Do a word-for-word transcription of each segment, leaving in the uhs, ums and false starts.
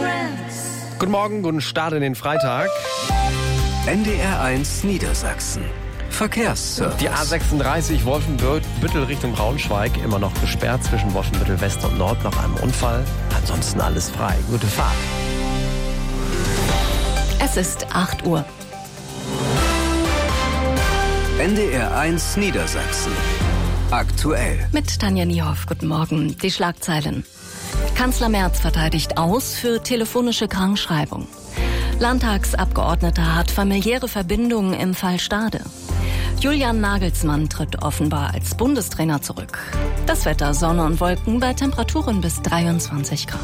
Guten Morgen, guten Start in den Freitag. N D R eins Niedersachsen. Verkehrsservice. Die A sechsunddreißig Wolfenbüttel Richtung Braunschweig immer noch gesperrt zwischen Wolfenbüttel West und Nord nach einem Unfall. Ansonsten alles frei. Gute Fahrt. Es ist acht Uhr. N D R eins Niedersachsen. Aktuell. Mit Tanja Niehoff. Guten Morgen. Die Schlagzeilen. Kanzler Merz verteidigt aus für telefonische Krankschreibung. Landtagsabgeordneter hat familiäre Verbindungen im Fall Stade. Julian Nagelsmann tritt offenbar als Bundestrainer zurück. Das Wetter, Sonne und Wolken bei Temperaturen bis dreiundzwanzig Grad.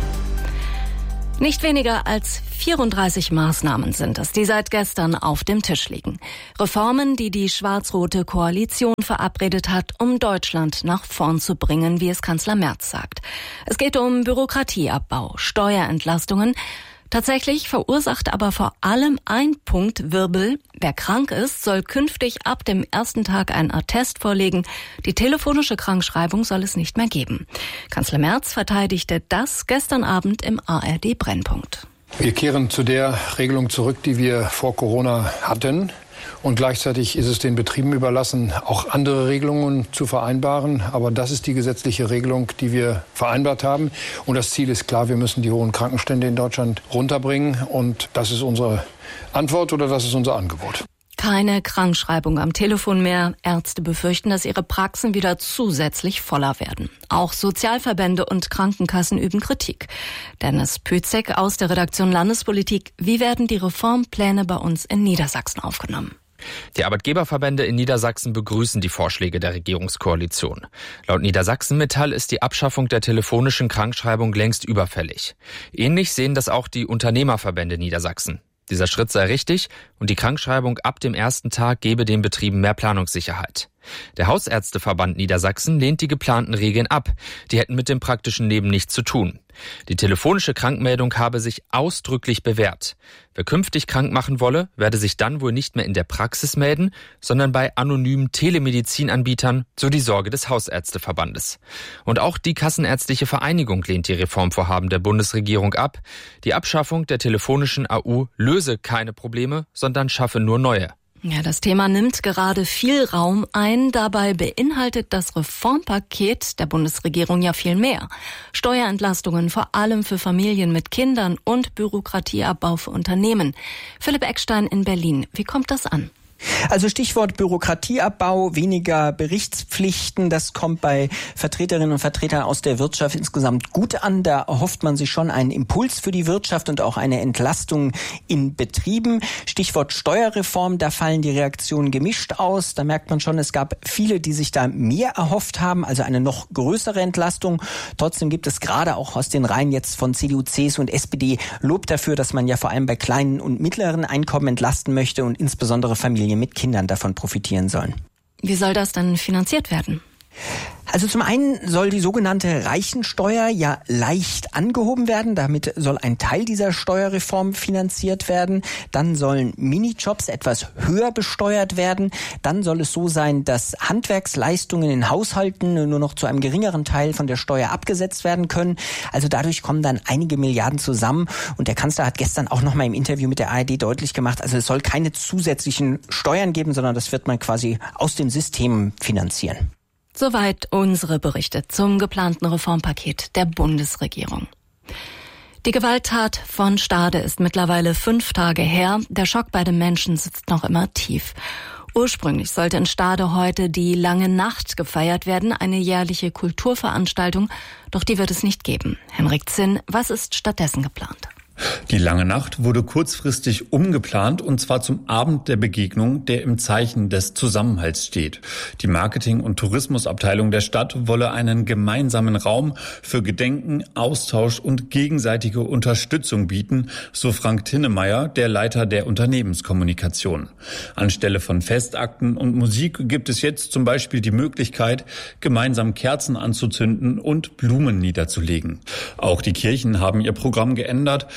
Nicht weniger als vierunddreißig Maßnahmen sind es, die seit gestern auf dem Tisch liegen. Reformen, die die schwarz-rote Koalition verabredet hat, um Deutschland nach vorn zu bringen, wie es Kanzler Merz sagt. Es geht um Bürokratieabbau, Steuerentlastungen. Tatsächlich verursacht aber vor allem ein Punkt Wirbel. Wer krank ist, soll künftig ab dem ersten Tag einen Attest vorlegen. Die telefonische Krankschreibung soll es nicht mehr geben. Kanzler Merz verteidigte das gestern Abend im A R D-Brennpunkt. Wir kehren zu der Regelung zurück, die wir vor Corona hatten. Und gleichzeitig ist es den Betrieben überlassen, auch andere Regelungen zu vereinbaren. Aber das ist die gesetzliche Regelung, die wir vereinbart haben. Und das Ziel ist klar, wir müssen die hohen Krankenstände in Deutschland runterbringen. Und das ist unsere Antwort oder das ist unser Angebot. Keine Krankschreibung am Telefon mehr. Ärzte befürchten, dass ihre Praxen wieder zusätzlich voller werden. Auch Sozialverbände und Krankenkassen üben Kritik. Dennis Pützek aus der Redaktion Landespolitik. Wie werden die Reformpläne bei uns in Niedersachsen aufgenommen? Die Arbeitgeberverbände in Niedersachsen begrüßen die Vorschläge der Regierungskoalition. Laut Niedersachsen Metall ist die Abschaffung der telefonischen Krankschreibung längst überfällig. Ähnlich sehen das auch die Unternehmerverbände Niedersachsen. Dieser Schritt sei richtig und die Krankschreibung ab dem ersten Tag gebe den Betrieben mehr Planungssicherheit. Der Hausärzteverband Niedersachsen lehnt die geplanten Regeln ab. Die hätten mit dem praktischen Leben nichts zu tun. Die telefonische Krankmeldung habe sich ausdrücklich bewährt. Wer künftig krank machen wolle, werde sich dann wohl nicht mehr in der Praxis melden, sondern bei anonymen Telemedizinanbietern, so die Sorge des Hausärzteverbandes. Und auch die Kassenärztliche Vereinigung lehnt die Reformvorhaben der Bundesregierung ab. Die Abschaffung der telefonischen A U löse keine Probleme, sondern schaffe nur neue. Ja, das Thema nimmt gerade viel Raum ein. Dabei beinhaltet das Reformpaket der Bundesregierung ja viel mehr. Steuerentlastungen vor allem für Familien mit Kindern und Bürokratieabbau für Unternehmen. Philipp Eckstein in Berlin. Wie kommt das an? Also Stichwort Bürokratieabbau, weniger Berichtspflichten, das kommt bei Vertreterinnen und Vertretern aus der Wirtschaft insgesamt gut an. Da erhofft man sich schon einen Impuls für die Wirtschaft und auch eine Entlastung in Betrieben. Stichwort Steuerreform, da fallen die Reaktionen gemischt aus. Da merkt man schon, es gab viele, die sich da mehr erhofft haben, also eine noch größere Entlastung. Trotzdem gibt es gerade auch aus den Reihen jetzt von C D U, C S U und S P D Lob dafür, dass man ja vor allem bei kleinen und mittleren Einkommen entlasten möchte und insbesondere Familien mit Kindern davon profitieren sollen. Wie soll das dann finanziert werden? Also zum einen soll die sogenannte Reichensteuer ja leicht angehoben werden. Damit soll ein Teil dieser Steuerreform finanziert werden. Dann sollen Minijobs etwas höher besteuert werden. Dann soll es so sein, dass Handwerksleistungen in Haushalten nur noch zu einem geringeren Teil von der Steuer abgesetzt werden können. Also dadurch kommen dann einige Milliarden zusammen. Und der Kanzler hat gestern auch noch mal im Interview mit der A R D deutlich gemacht, also es soll keine zusätzlichen Steuern geben, sondern das wird man quasi aus dem System finanzieren. Soweit unsere Berichte zum geplanten Reformpaket der Bundesregierung. Die Gewalttat von Stade ist mittlerweile fünf Tage her. Der Schock bei den Menschen sitzt noch immer tief. Ursprünglich sollte in Stade heute die Lange Nacht gefeiert werden, eine jährliche Kulturveranstaltung. Doch die wird es nicht geben. Henrik Zinn, was ist stattdessen geplant? Die Lange Nacht wurde kurzfristig umgeplant und zwar zum Abend der Begegnung, der im Zeichen des Zusammenhalts steht. Die Marketing- und Tourismusabteilung der Stadt wolle einen gemeinsamen Raum für Gedenken, Austausch und gegenseitige Unterstützung bieten, so Frank Tinnemeyer, der Leiter der Unternehmenskommunikation. Anstelle von Festakten und Musik gibt es jetzt zum Beispiel die Möglichkeit, gemeinsam Kerzen anzuzünden und Blumen niederzulegen. Auch die Kirchen haben ihr Programm geändert. Wer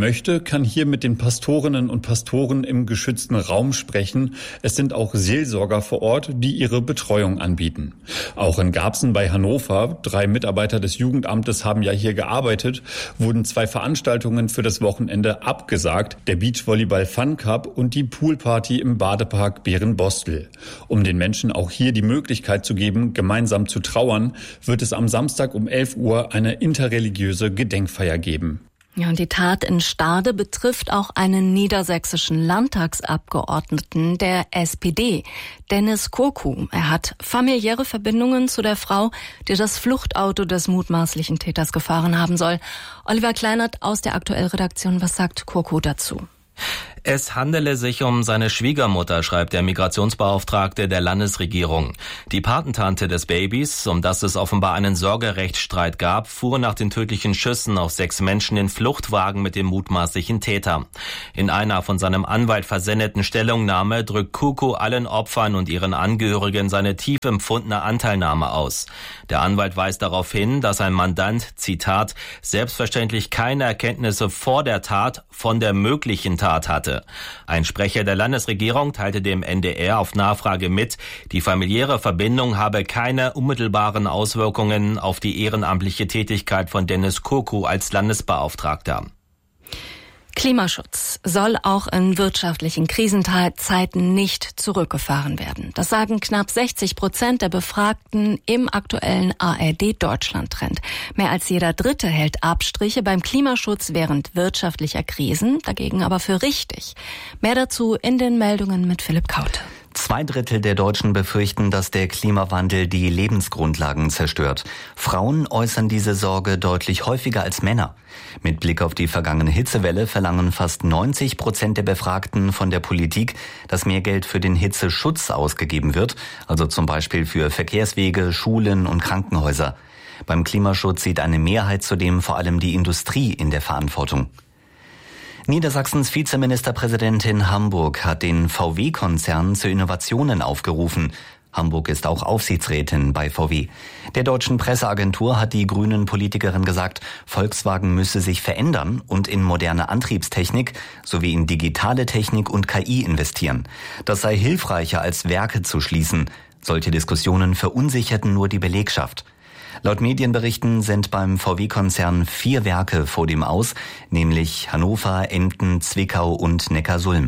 möchte, kann hier mit den Pastorinnen und Pastoren im geschützten Raum sprechen. Es sind auch Seelsorger vor Ort, die ihre Betreuung anbieten. Auch in Garbsen bei Hannover, drei Mitarbeiter des Jugendamtes haben ja hier gearbeitet, wurden zwei Veranstaltungen für das Wochenende abgesagt, der Beachvolleyball Fun Cup und die Poolparty im Badepark Bärenbostel. Um den Menschen auch hier die Möglichkeit zu geben, gemeinsam zu trauern, wird es am Samstag um elf Uhr eine interreligiöse Gedenkfeier geben. Ja, und die Tat in Stade betrifft auch einen niedersächsischen Landtagsabgeordneten der S P D, Dennis Kurku. Er hat familiäre Verbindungen zu der Frau, die das Fluchtauto des mutmaßlichen Täters gefahren haben soll. Oliver Kleinert aus der Aktuell-Redaktion, was sagt Kurku dazu? Es handele sich um seine Schwiegermutter, schreibt der Migrationsbeauftragte der Landesregierung. Die Patentante des Babys, um das es offenbar einen Sorgerechtsstreit gab, fuhr nach den tödlichen Schüssen auf sechs Menschen in Fluchtwagen mit dem mutmaßlichen Täter. In einer von seinem Anwalt versendeten Stellungnahme drückt Kurku allen Opfern und ihren Angehörigen seine tief empfundene Anteilnahme aus. Der Anwalt weist darauf hin, dass ein Mandant, Zitat, selbstverständlich keine Erkenntnisse vor der Tat von der möglichen Tat hatte. Ein Sprecher der Landesregierung teilte dem N D R auf Nachfrage mit, die familiäre Verbindung habe keine unmittelbaren Auswirkungen auf die ehrenamtliche Tätigkeit von Dennis Kurku als Landesbeauftragter. Klimaschutz soll auch in wirtschaftlichen Krisenzeiten nicht zurückgefahren werden. Das sagen knapp sechzig Prozent der Befragten im aktuellen A R D-Deutschland-Trend. Mehr als jeder Dritte hält Abstriche beim Klimaschutz während wirtschaftlicher Krisen, dagegen aber für richtig. Mehr dazu in den Meldungen mit Philipp Kaute. Zwei Drittel der Deutschen befürchten, dass der Klimawandel die Lebensgrundlagen zerstört. Frauen äußern diese Sorge deutlich häufiger als Männer. Mit Blick auf die vergangene Hitzewelle verlangen fast neunzig Prozent der Befragten von der Politik, dass mehr Geld für den Hitzeschutz ausgegeben wird, also zum Beispiel für Verkehrswege, Schulen und Krankenhäuser. Beim Klimaschutz sieht eine Mehrheit zudem vor allem die Industrie in der Verantwortung. Niedersachsens Vizeministerpräsidentin Hamburg hat den V W-Konzern zu Innovationen aufgerufen. Hamburg ist auch Aufsichtsrätin bei V W. Der deutschen Presseagentur hat die grünen Politikerin gesagt, Volkswagen müsse sich verändern und in moderne Antriebstechnik sowie in digitale Technik und K I investieren. Das sei hilfreicher als Werke zu schließen. Solche Diskussionen verunsicherten nur die Belegschaft. Laut Medienberichten sind beim V W-Konzern vier Werke vor dem Aus, nämlich Hannover, Emden, Zwickau und Neckarsulm.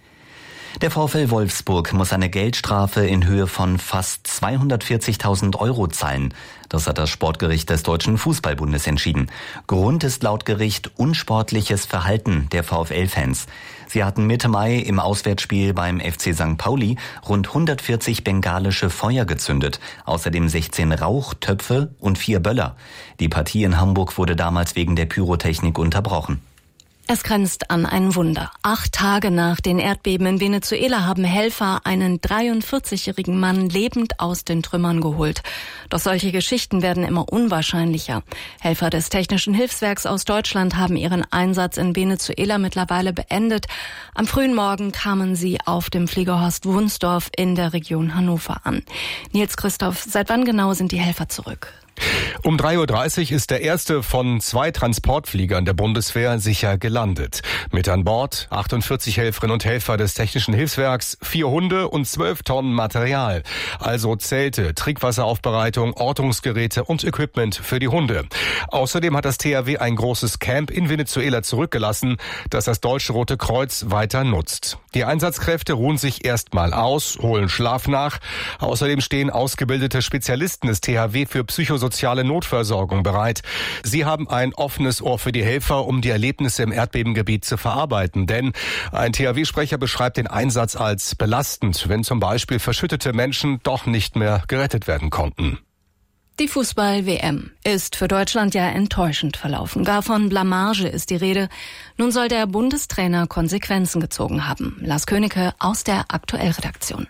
Der VfL Wolfsburg muss eine Geldstrafe in Höhe von fast zweihundertvierzigtausend Euro zahlen. Das hat das Sportgericht des Deutschen Fußballbundes entschieden. Grund ist laut Gericht unsportliches Verhalten der VfL-Fans. Sie hatten Mitte Mai im Auswärtsspiel beim F C Sankt Pauli rund hundertvierzig bengalische Feuer gezündet, außerdem sechzehn Rauchtöpfe und vier Böller. Die Partie in Hamburg wurde damals wegen der Pyrotechnik unterbrochen. Es grenzt an ein Wunder. Acht Tage nach den Erdbeben in Venezuela haben Helfer einen dreiundvierzigjährigen Mann lebend aus den Trümmern geholt. Doch solche Geschichten werden immer unwahrscheinlicher. Helfer des Technischen Hilfswerks aus Deutschland haben ihren Einsatz in Venezuela mittlerweile beendet. Am frühen Morgen kamen sie auf dem Flieger Horst Wunsdorf in der Region Hannover an. Nils Christoph, seit wann genau sind die Helfer zurück? Um drei Uhr dreißig ist der erste von zwei Transportfliegern der Bundeswehr sicher gelandet. Mit an Bord achtundvierzig Helferinnen und Helfer des Technischen Hilfswerks, vier Hunde und zwölf Tonnen Material. Also Zelte, Trinkwasseraufbereitung, Ortungsgeräte und Equipment für die Hunde. Außerdem hat das T H W ein großes Camp in Venezuela zurückgelassen, das das Deutsche Rote Kreuz weiter nutzt. Die Einsatzkräfte ruhen sich erstmal aus, holen Schlaf nach. Außerdem stehen ausgebildete Spezialisten des T H W für Psychosoziale soziale Notversorgung bereit. Sie haben ein offenes Ohr für die Helfer, um die Erlebnisse im Erdbebengebiet zu verarbeiten. Denn ein T H W-Sprecher beschreibt den Einsatz als belastend, wenn zum Beispiel verschüttete Menschen doch nicht mehr gerettet werden konnten. Die Fußball-W M ist für Deutschland ja enttäuschend verlaufen. Gar von Blamage ist die Rede. Nun soll der Bundestrainer Konsequenzen gezogen haben. Lars Königke aus der Aktuell-Redaktion.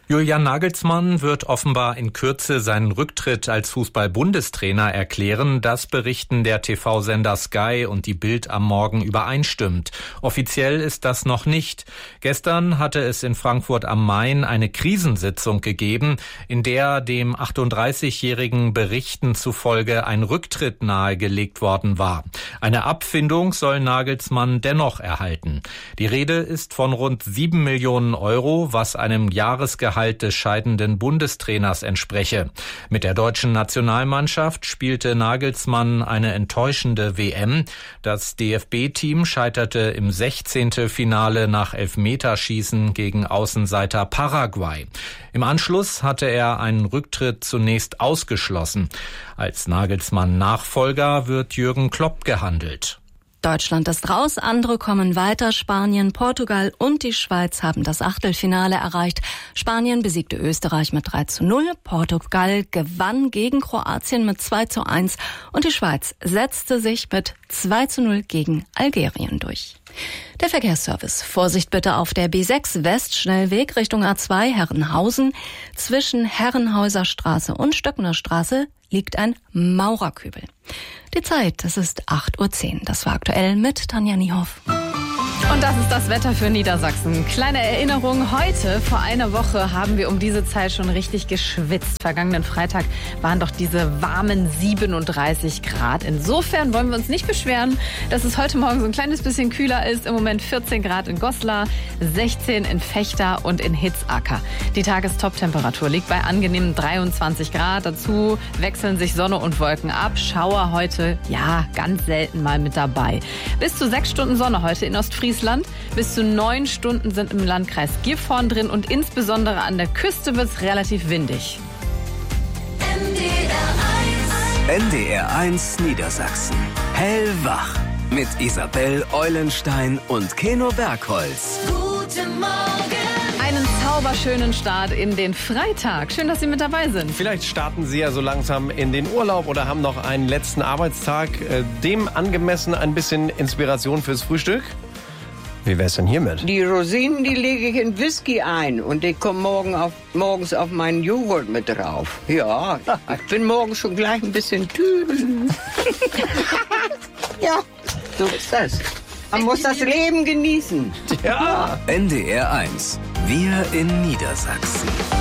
Julian Nagelsmann wird offenbar in Kürze seinen Rücktritt als Fußball-Bundestrainer erklären. Das berichten der T V-Sender Sky und die Bild am Morgen übereinstimmt. Offiziell ist das noch nicht. Gestern hatte es in Frankfurt am Main eine Krisensitzung gegeben, in der dem achtunddreißigjährigen Berichten zufolge ein Rücktritt nahegelegt worden war. Eine Abfindung soll Nagelsmann dennoch erhalten. Die Rede ist von rund sieben Millionen Euro, was einem Jahresgehalt des scheidenden Bundestrainers entspreche. Mit der deutschen Nationalmannschaft spielte Nagelsmann eine enttäuschende W M. Das D F B-Team scheiterte im Sechzehntelfinale nach Elfmeterschießen gegen Außenseiter Paraguay. Im Anschluss hatte er einen Rücktritt zunächst ausgeschlossen. Als Nagelsmann-Nachfolger wird Jürgen Klopp gehandelt. Deutschland ist raus, andere kommen weiter. Spanien, Portugal und die Schweiz haben das Achtelfinale erreicht. Spanien besiegte Österreich mit drei zu null, Portugal gewann gegen Kroatien mit zwei zu eins und die Schweiz setzte sich mit zwei zu null gegen Algerien durch. Der Verkehrsservice. Vorsicht bitte auf der B sechs Westschnellweg Richtung A zwei Herrenhausen. Zwischen Herrenhäuser Straße und Stöckner Straße liegt ein Maurerkübel. Die Zeit, es ist acht Uhr zehn. Das war aktuell mit Tanja Niehoff. Und das ist das Wetter für Niedersachsen. Kleine Erinnerung, heute, vor einer Woche, haben wir um diese Zeit schon richtig geschwitzt. Vergangenen Freitag waren doch diese warmen siebenunddreißig Grad. Insofern wollen wir uns nicht beschweren, dass es heute Morgen so ein kleines bisschen kühler ist. Im Moment vierzehn Grad in Goslar, sechzehn in Vechta und in Hitzacker. Die Tagestop-Temperatur liegt bei angenehmen dreiundzwanzig Grad. Dazu wechseln sich Sonne und Wolken ab. Schauer heute, ja, ganz selten mal mit dabei. Bis zu sechs Stunden Sonne heute in Ostfriesland. Bis zu neun Stunden sind im Landkreis Gifhorn drin und insbesondere an der Küste wird es relativ windig. N D R eins Niedersachsen. Hellwach. Mit Isabel Eulenstein und Keno Bergholz. Guten Morgen. Einen zauberschönen Start in den Freitag. Schön, dass Sie mit dabei sind. Vielleicht starten Sie ja so langsam in den Urlaub oder haben noch einen letzten Arbeitstag. Dem angemessen ein bisschen Inspiration fürs Frühstück? Wie wär's denn hiermit? Die Rosinen, die lege ich in Whisky ein und die kommen morgen auf, morgens auf meinen Joghurt mit drauf. Ja, ich bin morgen schon gleich ein bisschen tüdel. Ja, so ist das. Man muss das Leben genießen. Ja. N D R eins. Wir in Niedersachsen.